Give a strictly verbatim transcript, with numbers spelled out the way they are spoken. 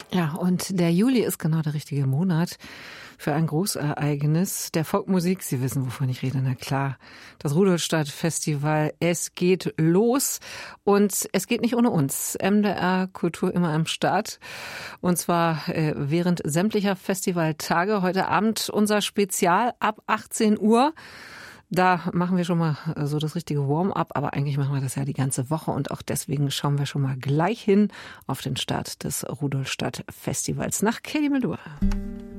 Ja, und der Juli ist genau der richtige Monat für ein Großereignis der Folkmusik. Sie wissen, wovon ich rede, na klar. Das Rudolstadt-Festival, es geht los und es geht nicht ohne uns. M D R Kultur immer am Start und zwar äh, während sämtlicher Festivaltage. Heute Abend unser Spezial ab achtzehn Uhr. Da machen wir schon mal so das richtige Warm-up, aber eigentlich machen wir das ja die ganze Woche und auch deswegen schauen wir schon mal gleich hin auf den Start des Rudolstadt-Festivals nach Kelly Melua.